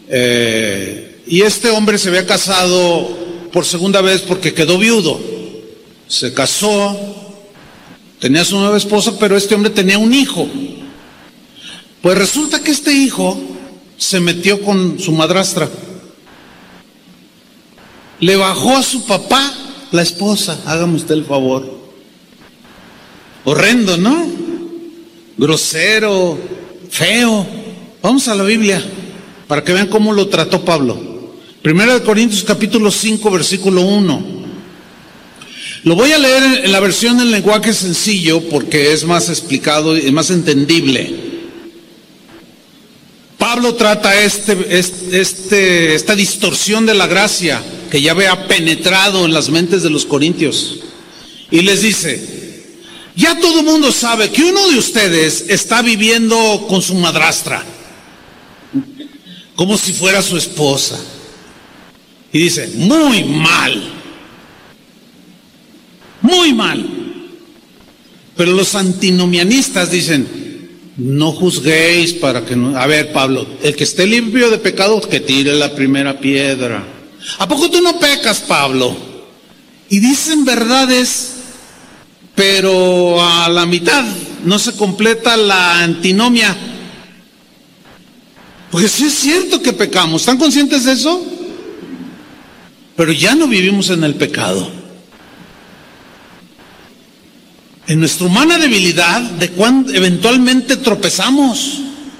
Y este hombre se había casado por segunda vez porque quedó viudo. Se casó, tenía su nueva esposa, pero este hombre tenía un hijo. Pues resulta que este hijo se metió con su madrastra. Le bajó a su papá la esposa, hágame usted el favor. Horrendo, ¿no? Grosero, feo. Vamos a la Biblia para que vean cómo lo trató Pablo. 1 Corintios capítulo 5, versículo 1. Lo voy a leer en la versión en lenguaje sencillo porque es más explicado y más entendible. Pablo trata esta distorsión de la gracia que ya había penetrado en las mentes de los corintios. Y les dice: ya todo el mundo sabe que uno de ustedes está viviendo con su madrastra, como si fuera su esposa. Y dice: muy mal. Muy mal. Pero los antinomianistas dicen: no juzguéis para que no... A ver, Pablo, el que esté limpio de pecado, que tire la primera piedra. ¿A poco tú no pecas, Pablo? Y dicen verdades, pero a la mitad no se completa la antinomia. Porque sí es cierto que pecamos. ¿Están conscientes de eso? Pero ya no vivimos en el pecado. En nuestra humana debilidad, de cuando eventualmente tropezamos,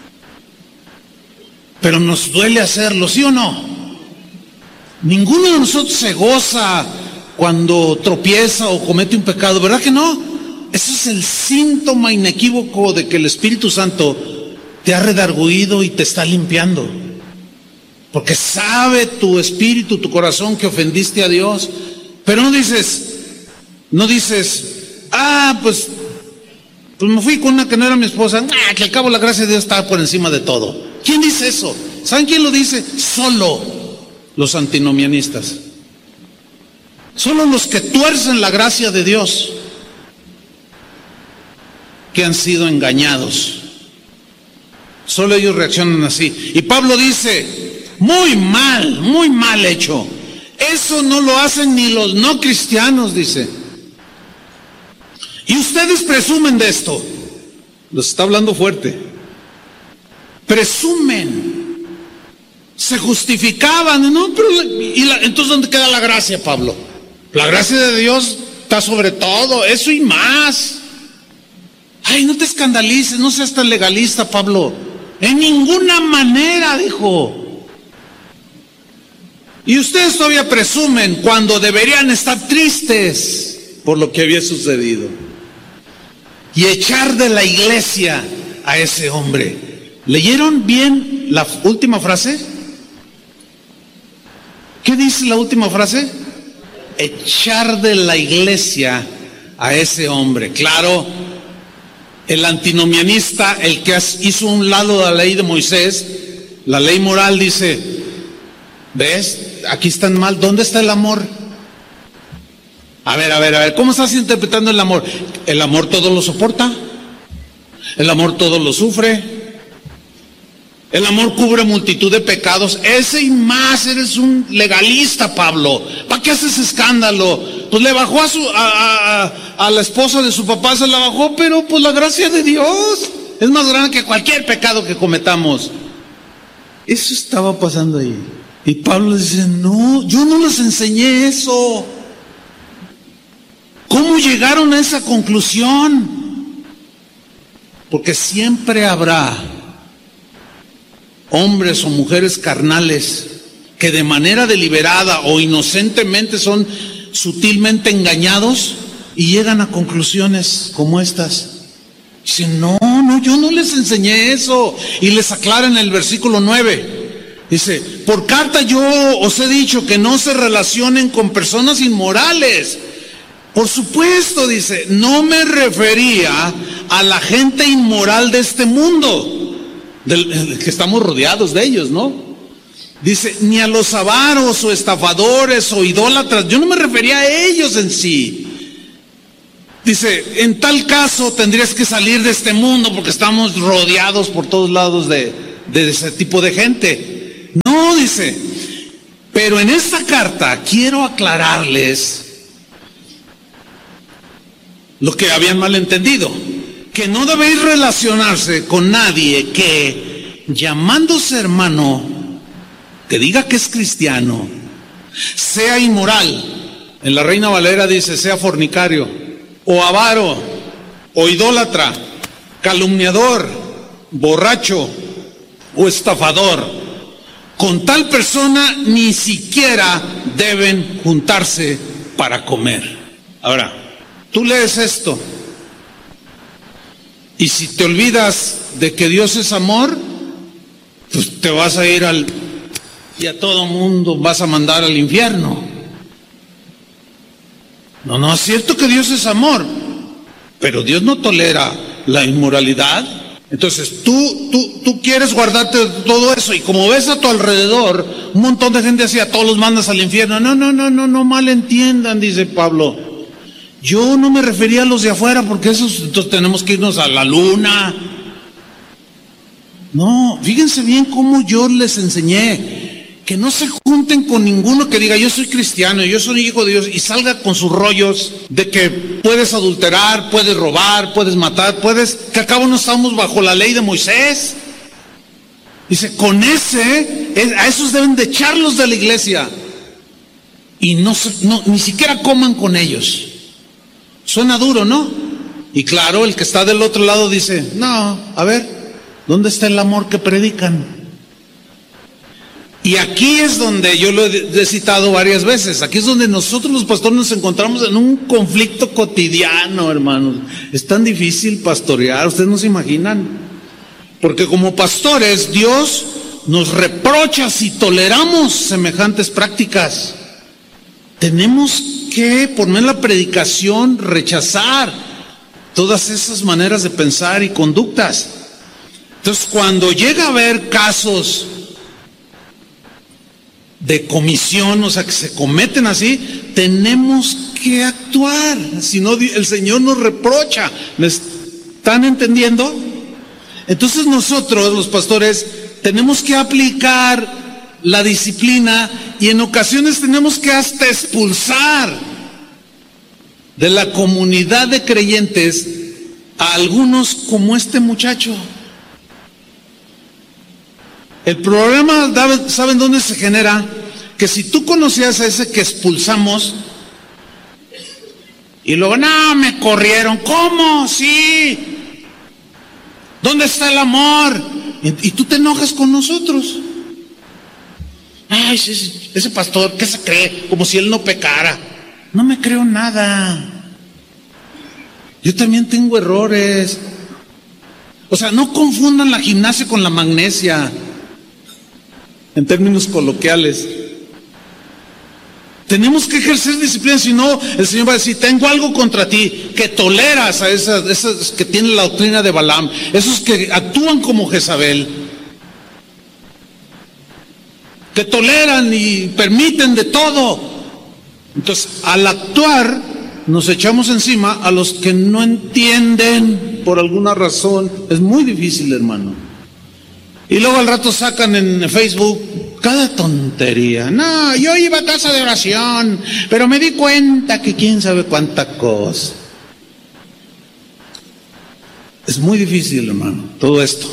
pero nos duele hacerlo, ¿sí o no? Ninguno de nosotros se goza cuando tropieza o comete un pecado, ¿verdad que no? Ese es el síntoma inequívoco de que el Espíritu Santo te ha redarguido y te está limpiando, porque sabe tu espíritu, tu corazón, que ofendiste a Dios. Pero no dices, pues me fui con una que no era mi esposa, que al cabo la gracia de Dios está por encima de todo. ¿Quién dice eso? ¿Saben quién lo dice? Solo los antinomianistas. Solo los que tuercen la gracia de Dios, que han sido engañados. Solo ellos reaccionan así. Y Pablo dice: muy mal hecho. Eso no lo hacen ni los no cristianos, dice. Y ustedes presumen de esto. Los está hablando fuerte. Presumen. Se justificaban, ¿no? Pero, entonces, ¿dónde queda la gracia, Pablo? La gracia de Dios está sobre todo, eso y más. Ay, no te escandalices, no seas tan legalista, Pablo. En ninguna manera, dijo. Y ustedes todavía presumen cuando deberían estar tristes por lo que había sucedido y echar de la iglesia a ese hombre. ¿Leyeron bien la última frase? ¿Qué dice la última frase? Echar de la iglesia a ese hombre. Claro, el antinomianista, el que hizo un lado de la ley de Moisés, la ley moral, dice: ¿ves? Aquí están mal. ¿Dónde está el amor? A ver, ¿cómo estás interpretando el amor? El amor todo lo soporta, el amor todo lo sufre, el amor cubre multitud de pecados. Ese y más, eres un legalista, Pablo. ¿Para qué haces escándalo? Pues le bajó a la esposa de su papá, se la bajó, pero pues la gracia de Dios es más grande que cualquier pecado que cometamos. Eso estaba pasando ahí. Y Pablo dice: no, yo no les enseñé eso. ¿Cómo llegaron a esa conclusión? Porque siempre habrá hombres o mujeres carnales que de manera deliberada o inocentemente son sutilmente engañados y llegan a conclusiones como estas. Dicen: no, yo no les enseñé eso. Y les aclara en el versículo 9. Dice: por carta yo os he dicho que no se relacionen con personas inmorales. Por supuesto, dice, no me refería a la gente inmoral de este mundo, que estamos rodeados de ellos, ¿no? Dice, ni a los avaros o estafadores o idólatras. Yo no me refería a ellos en sí. Dice, en tal caso tendrías que salir de este mundo porque estamos rodeados por todos lados de ese tipo de gente. No, dice, pero en esta carta quiero aclararles lo que habían malentendido, que no debéis relacionarse con nadie que, llamándose hermano, que diga que es cristiano, sea inmoral. En la Reina Valera dice, sea fornicario, o avaro, o idólatra, calumniador, borracho, o estafador. Con tal persona ni siquiera deben juntarse para comer. Ahora, tú lees esto, y si te olvidas de que Dios es amor, pues te vas a ir y a todo mundo vas a mandar al infierno. No, es cierto que Dios es amor, pero Dios no tolera la inmoralidad. Entonces tú quieres guardarte de todo eso, y como ves a tu alrededor un montón de gente así, a todos los mandas al infierno. No malentiendan, dice Pablo. Yo no me refería a los de afuera, porque esos, entonces tenemos que irnos a la luna. No, fíjense bien cómo yo les enseñé, que no se junten con ninguno que diga yo soy cristiano, yo soy hijo de Dios, y salga con sus rollos de que puedes adulterar, puedes robar, puedes matar, que al cabo no estamos bajo la ley de Moisés. Dice, a esos deben de echarlos de la iglesia, y ni siquiera coman con ellos. Suena duro, ¿no? Y claro, el que está del otro lado dice, no, a ver, ¿dónde está el amor que predican? Y aquí es donde yo lo he citado varias veces, aquí es donde nosotros los pastores nos encontramos en un conflicto cotidiano, hermanos. Es tan difícil pastorear, ustedes no se imaginan. Porque como pastores, Dios nos reprocha si toleramos semejantes prácticas. Tenemos que, por medio de la predicación, rechazar todas esas maneras de pensar y conductas. Entonces, cuando llega a haber casos de comisión, o sea, que se cometen así, tenemos que actuar, si no el Señor nos reprocha. ¿Me están entendiendo? Entonces nosotros, los pastores, tenemos que aplicar la disciplina, y en ocasiones tenemos que hasta expulsar de la comunidad de creyentes a algunos como este muchacho. El problema, ¿saben dónde se genera? Que si tú conocías a ese que expulsamos y luego, no, me corrieron, ¿cómo? Sí, ¿dónde está el amor? Y tú te enojas con nosotros. Ay, ese pastor, ¿qué se cree? Como si él no pecara. No me creo nada. Yo también tengo errores. O sea, no confundan la gimnasia con la magnesia, en términos coloquiales. Tenemos que ejercer disciplina, si no, el Señor va a decir, tengo algo contra ti, que toleras a esas que tienen la doctrina de Balaam, esos que actúan como Jezabel, que toleran y permiten de todo. Entonces, al actuar, nos echamos encima a los que no entienden por alguna razón. Es muy difícil, hermano. Y luego al rato sacan en Facebook cada tontería. No, yo iba a casa de oración, pero me di cuenta que quién sabe cuánta cosa. Es muy difícil, hermano, todo esto.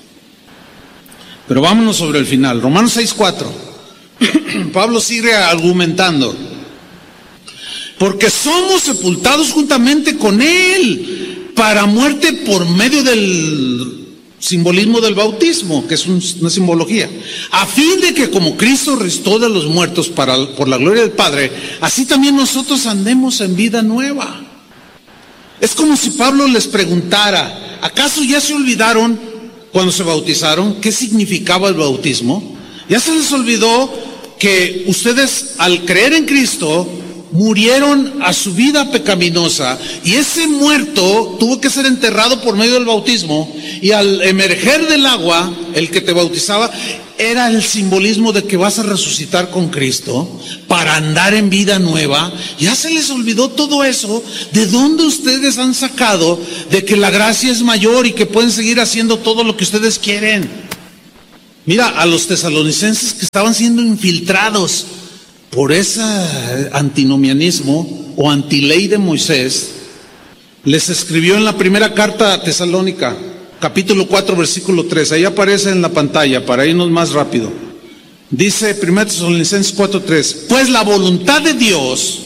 Pero vámonos sobre el final. Romanos 6:4. Pablo sigue argumentando. Porque somos sepultados juntamente con Él para muerte por medio del simbolismo del bautismo, que es una simbología, a fin de que como Cristo resucitó de los muertos por la gloria del Padre, así también nosotros andemos en vida nueva. Es como si Pablo les preguntara, ¿acaso ya se olvidaron cuando se bautizaron qué significaba el bautismo? ¿Ya se les olvidó que ustedes al creer en Cristo murieron a su vida pecaminosa, y ese muerto tuvo que ser enterrado por medio del bautismo, y al emerger del agua, el que te bautizaba era el simbolismo de que vas a resucitar con Cristo para andar en vida nueva? Ya se les olvidó todo eso. ¿De dónde ustedes han sacado de que la gracia es mayor y que pueden seguir haciendo todo lo que ustedes quieren? Mira, a los tesalonicenses que estaban siendo infiltrados por ese antinomianismo o antiley de Moisés, les escribió en la primera carta a Tesalónica, capítulo 4, versículo 3. Ahí aparece en la pantalla para irnos más rápido. Dice 1 Tesalonicenses 4:3: pues la voluntad de Dios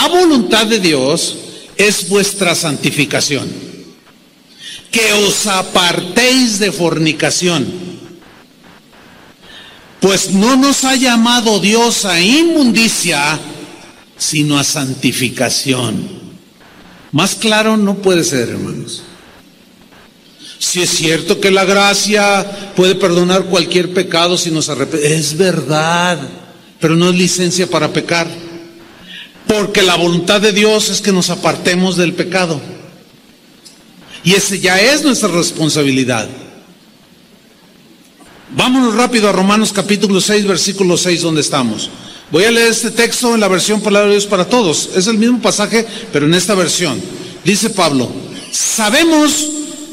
es vuestra santificación, que os apartéis de fornicación, pues no nos ha llamado Dios a inmundicia, sino a santificación. Más claro no puede ser, hermanos. Si es cierto que la gracia puede perdonar cualquier pecado si nos arrepentimos, es verdad, pero no es licencia para pecar, porque la voluntad de Dios es que nos apartemos del pecado, y ese ya es nuestra responsabilidad. Vámonos rápido a Romanos capítulo 6, versículo 6, donde estamos. Voy a leer este texto en la versión Palabra de Dios para Todos. Es el mismo pasaje, pero en esta versión. Dice Pablo: Sabemos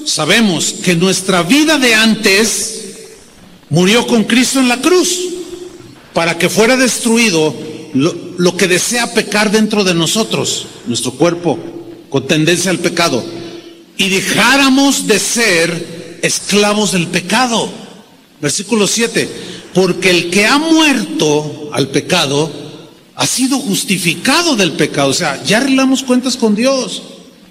que nuestra vida de antes murió con Cristo en la cruz, para que fuera destruido lo que desea pecar dentro de nosotros, nuestro cuerpo, con tendencia al pecado, y dejáramos de ser esclavos del pecado. Versículo 7: porque el que ha muerto al pecado ha sido justificado del pecado. O sea, ya arreglamos cuentas con Dios.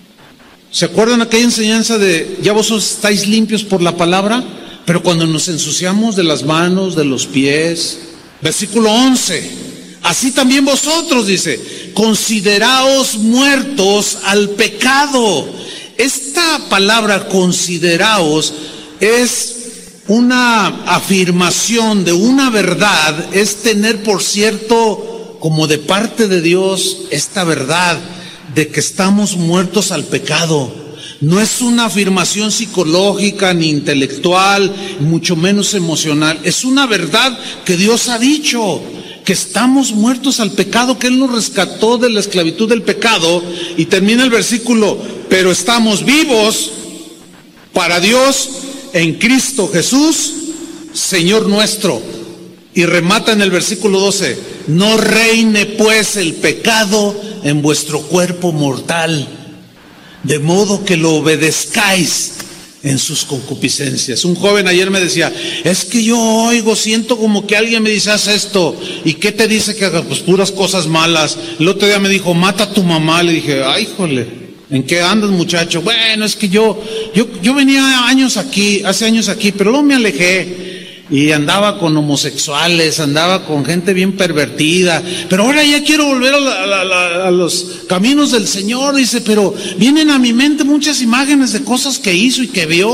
¿Se acuerdan aquella enseñanza de ya vosotros estáis limpios por la palabra? Pero cuando nos ensuciamos de las manos, de los pies. Versículo 11: así también vosotros, dice, consideraos muertos al pecado. Esta palabra consideraos es una afirmación de una verdad, es tener por cierto, como de parte de Dios, esta verdad de que estamos muertos al pecado. No es una afirmación psicológica ni intelectual, mucho menos emocional. Es una verdad que Dios ha dicho, que estamos muertos al pecado, que Él nos rescató de la esclavitud del pecado. Y termina el versículo: pero estamos vivos para Dios en Cristo Jesús, Señor nuestro. Y remata en el versículo 12: no reine pues el pecado en vuestro cuerpo mortal, de modo que lo obedezcáis en sus concupiscencias. Un joven ayer me decía: es que yo siento como que alguien me dice, haz esto. ¿Y qué te dice que haga? Pues puras cosas malas. El otro día me dijo, mata a tu mamá. Le dije, ay, híjole, ¿en qué andas, muchacho? Bueno, es que yo venía hace años aquí, pero luego me alejé y andaba con homosexuales, andaba con gente bien pervertida, pero ahora ya quiero volver a los caminos del Señor. Dice, pero vienen a mi mente muchas imágenes de cosas que hizo y que vio.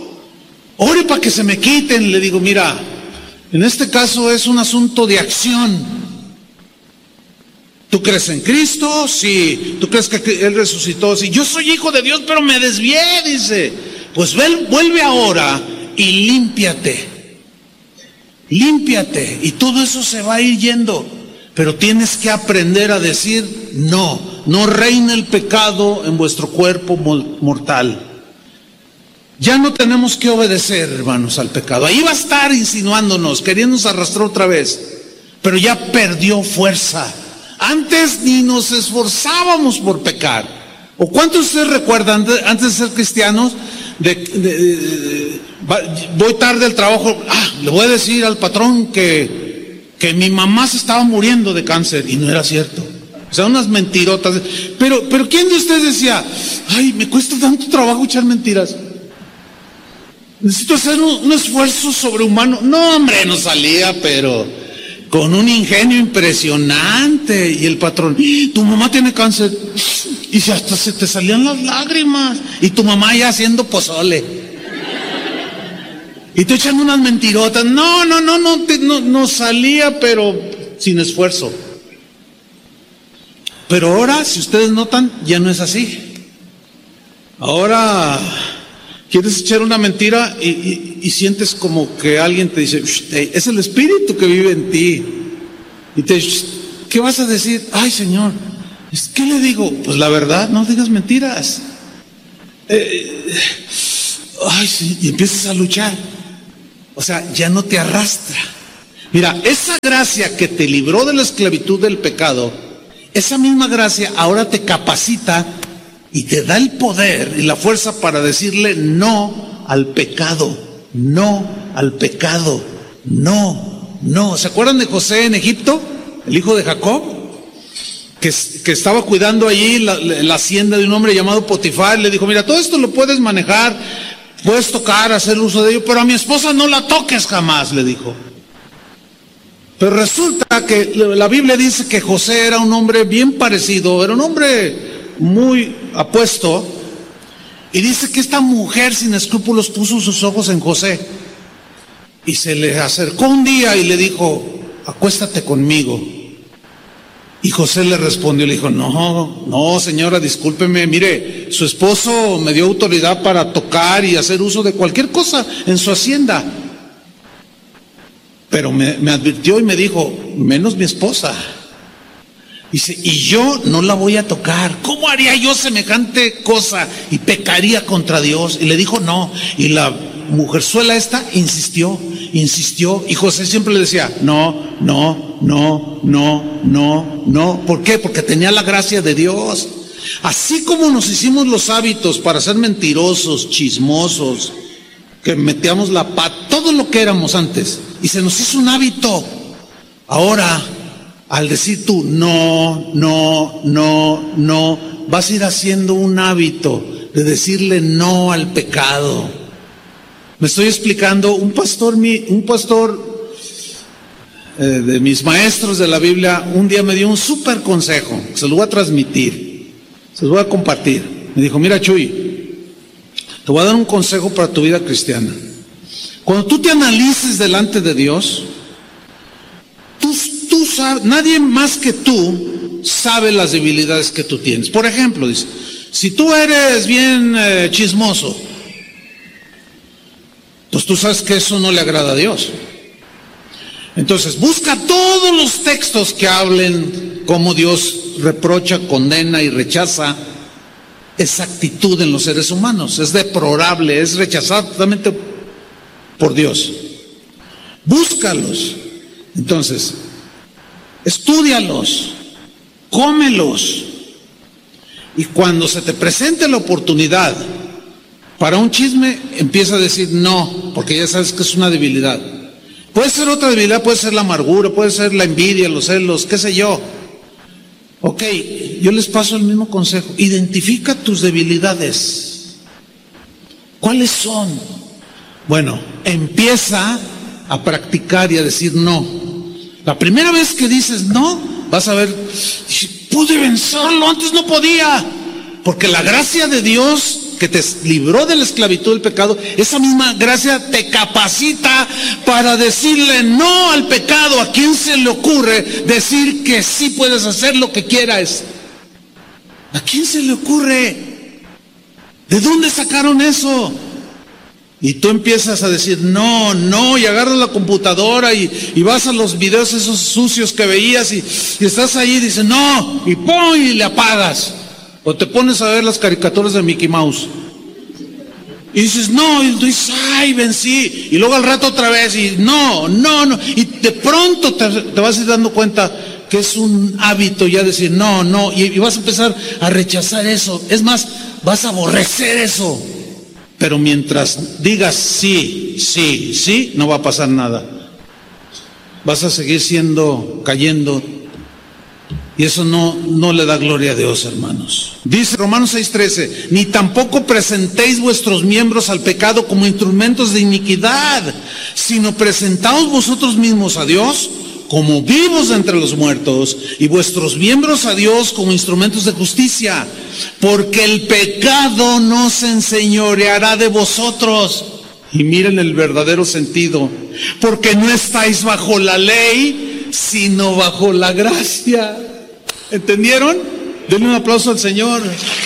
Ore para que se me quiten. Le digo, mira, en este caso es un asunto de acción. ¿Tú crees en Cristo? Sí. ¿Tú crees que Él resucitó? Sí. Yo soy hijo de Dios, pero me desvié, dice. Pues vuelve ahora y límpiate. Límpiate, y todo eso se va a ir yendo. Pero tienes que aprender a decir, no reine el pecado en vuestro cuerpo mortal. Ya no tenemos que obedecer, hermanos, al pecado. Ahí va a estar insinuándonos, queriéndonos arrastrar otra vez, pero ya perdió fuerza. Antes ni nos esforzábamos por pecar. ¿O cuántos de ustedes recuerdan, antes de ser cristianos, voy tarde al trabajo, le voy a decir al patrón que mi mamá se estaba muriendo de cáncer, y no era cierto? O sea, unas mentirotas. Pero ¿quién de ustedes decía, ay, me cuesta tanto trabajo echar mentiras? Necesito hacer un esfuerzo sobrehumano. No, hombre, no salía, pero con un ingenio impresionante. Y el patrón, tu mamá tiene cáncer. Y hasta se te salían las lágrimas. Y tu mamá ya haciendo pozole. Y tú echando unas mentirotas. No salía, pero sin esfuerzo. Pero ahora, si ustedes notan, ya no es así. Ahora quieres echar una mentira y sientes como que alguien te dice, es el Espíritu que vive en ti. Y te dice, ¿qué vas a decir? Ay, Señor, ¿qué le digo? Pues la verdad, no digas mentiras. Ay, sí, y empiezas a luchar. O sea, ya no te arrastra. Mira, esa gracia que te libró de la esclavitud del pecado, esa misma gracia ahora te capacita y te da el poder y la fuerza para decirle no al pecado, no al pecado, no, no. ¿Se acuerdan de José en Egipto, el hijo de Jacob? Que estaba cuidando allí la hacienda de un hombre llamado Potifar. Le dijo, mira, todo esto lo puedes manejar, puedes tocar, hacer uso de ello, pero a mi esposa no la toques jamás, le dijo. Pero resulta que la Biblia dice que José era un hombre bien parecido, era un hombre muy apuesto, y dice que esta mujer sin escrúpulos puso sus ojos en José, y se le acercó un día y le dijo, acuéstate conmigo. Y José le respondió, le dijo, no señora, discúlpeme, mire, su esposo me dio autoridad para tocar y hacer uso de cualquier cosa en su hacienda. Pero me advirtió y me dijo, menos mi esposa. Dice, y yo no la voy a tocar. ¿Cómo haría yo semejante cosa? Y pecaría contra Dios. Y le dijo no. Y la mujerzuela esta insistió. Y José siempre le decía, no. ¿Por qué? Porque tenía la gracia de Dios. Así como nos hicimos los hábitos para ser mentirosos, chismosos, que metíamos la pata, todo lo que éramos antes, y se nos hizo un hábito. Ahora, al decir tú no, vas a ir haciendo un hábito de decirle no al pecado. Me estoy explicando. Un pastor de mis maestros de la Biblia un día me dio un súper consejo, se lo voy a transmitir, se lo voy a compartir. Me dijo, mira Chuy, te voy a dar un consejo para tu vida cristiana. Cuando tú te analices delante de Dios, tú sabes, nadie más que tú sabe las debilidades que tú tienes. Por ejemplo, dice, si tú eres bien chismoso, pues tú sabes que eso no le agrada a Dios. Entonces, busca todos los textos que hablen cómo Dios reprocha, condena y rechaza esa actitud en los seres humanos. Es deplorable, es rechazada totalmente por Dios. Búscalos. Entonces, estúdialos, cómelos. Y cuando se te presente la oportunidad para un chisme, empieza a decir no, porque ya sabes que es una debilidad. Puede ser otra debilidad, puede ser la amargura, puede ser la envidia, los celos, qué sé yo. Ok, yo les paso el mismo consejo. Identifica tus debilidades. ¿Cuáles son? Bueno, empieza a practicar y a decir no. La primera vez que dices no, vas a ver, pude vencerlo, antes no podía. Porque la gracia de Dios que te libró de la esclavitud del pecado, esa misma gracia te capacita para decirle no al pecado. ¿A quién se le ocurre decir que sí puedes hacer lo que quieras? ¿A quién se le ocurre? ¿De dónde sacaron eso? Y tú empiezas a decir no, y agarras la computadora y vas a los videos esos sucios que veías y estás ahí y dices no, y ¡pum! Y le apagas. O te pones a ver las caricaturas de Mickey Mouse y dices no, y tú dices ay, vencí, y luego al rato otra vez y no, y de pronto te vas a ir dando cuenta que es un hábito ya decir no, y vas a empezar a rechazar eso. Es más, vas a aborrecer eso. Pero mientras digas sí, no va a pasar nada. Vas a seguir cayendo. Y eso no le da gloria a Dios, hermanos. Dice Romanos 6:13, ni tampoco presentéis vuestros miembros al pecado como instrumentos de iniquidad, sino presentaos vosotros mismos a Dios como vivos entre los muertos, y vuestros miembros a Dios como instrumentos de justicia, porque el pecado no se enseñoreará de vosotros. Y miren el verdadero sentido, porque no estáis bajo la ley, sino bajo la gracia. ¿Entendieron? Denle un aplauso al Señor.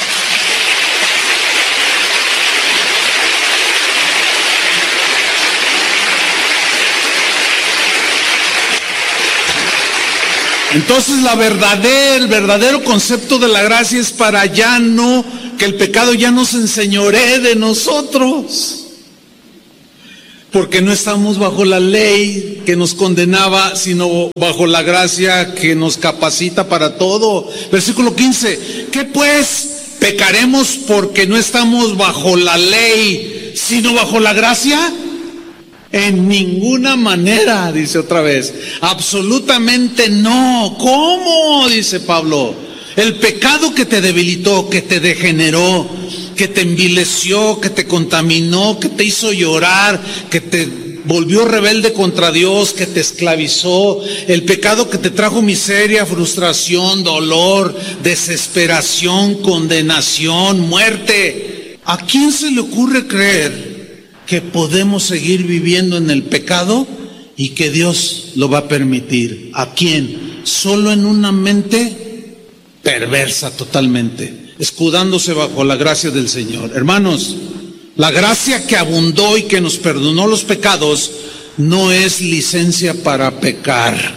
Entonces el verdadero concepto de la gracia es para que el pecado ya no se enseñoree de nosotros. porque no estamos bajo la ley que nos condenaba, sino bajo la gracia que nos capacita para todo. Versículo 15, ¿qué pues? ¿Pecaremos porque no estamos bajo la ley, sino bajo la gracia? En ninguna manera, dice otra vez. Absolutamente no. ¿Cómo? Dice Pablo. El pecado que te debilitó, que te degeneró, que te envileció, que te contaminó, que te hizo llorar, que te volvió rebelde contra Dios, que te esclavizó, el pecado que te trajo miseria, frustración, dolor, desesperación, condenación, muerte. ¿A quién se le ocurre creer que podemos seguir viviendo en el pecado y que Dios lo va a permitir? ¿A quién? Solo en una mente perversa totalmente, escudándose bajo la gracia del Señor. Hermanos, la gracia que abundó y que nos perdonó los pecados no es licencia para pecar.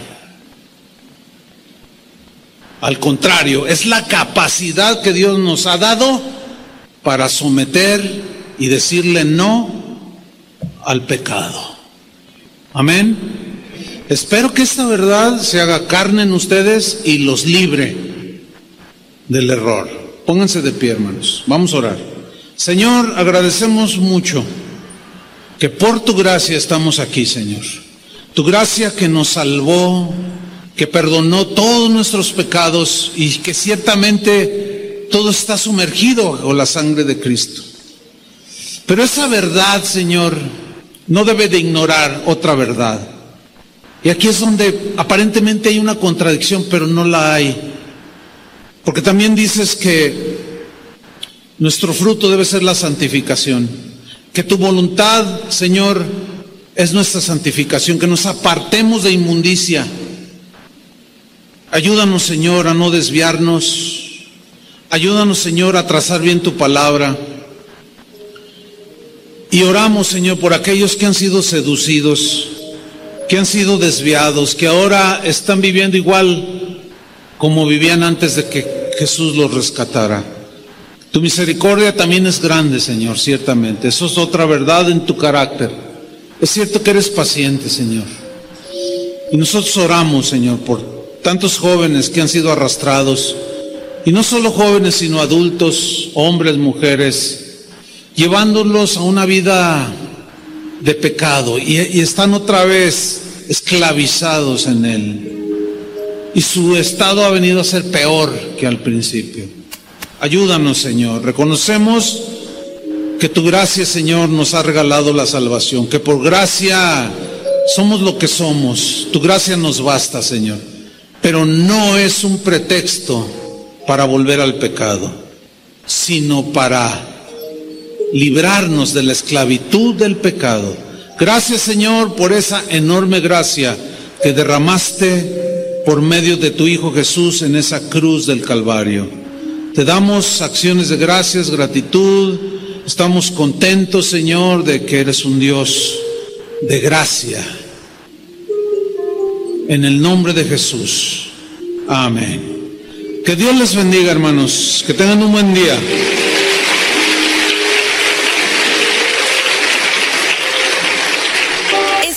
Al contrario, es la capacidad que Dios nos ha dado para someter y decirle no al pecado. Amén. Espero que esta verdad se haga carne en ustedes y los libre del error. Pónganse de pie, hermanos. Vamos a orar. Señor, agradecemos mucho que por tu gracia estamos aquí, Señor. Tu gracia que nos salvó, que perdonó todos nuestros pecados y que ciertamente todo está sumergido bajo la sangre de Cristo. Pero esa verdad, Señor, no debe de ignorar otra verdad. Y aquí es donde aparentemente hay una contradicción, pero no la hay. Porque también dices que nuestro fruto debe ser la santificación. Que tu voluntad, Señor, es nuestra santificación, que nos apartemos de inmundicia. Ayúdanos, Señor, a no desviarnos. Ayúdanos, Señor, a trazar bien tu palabra. Y oramos, Señor, por aquellos que han sido seducidos, que han sido desviados, que ahora están viviendo igual como vivían antes de que Jesús los rescatara. Tu misericordia también es grande, Señor, ciertamente. Eso es otra verdad en tu carácter. Es cierto que eres paciente, Señor. Y nosotros oramos, Señor, por tantos jóvenes que han sido arrastrados. Y no solo jóvenes, sino adultos, hombres, mujeres, llevándolos a una vida de pecado. Y están otra vez esclavizados en él. Y su estado ha venido a ser peor que al principio. Ayúdanos, Señor. Reconocemos que tu gracia, Señor, nos ha regalado la salvación, que por gracia somos lo que somos. Tu gracia nos basta, Señor. Pero no es un pretexto para volver al pecado, sino para librarnos de la esclavitud del pecado. Gracias, Señor, por esa enorme gracia que derramaste por medio de tu Hijo Jesús en esa cruz del Calvario. Te damos acciones de gracias, gratitud. Estamos contentos, Señor, de que eres un Dios de gracia. En el nombre de Jesús. Amén. Que Dios les bendiga, hermanos. Que tengan un buen día.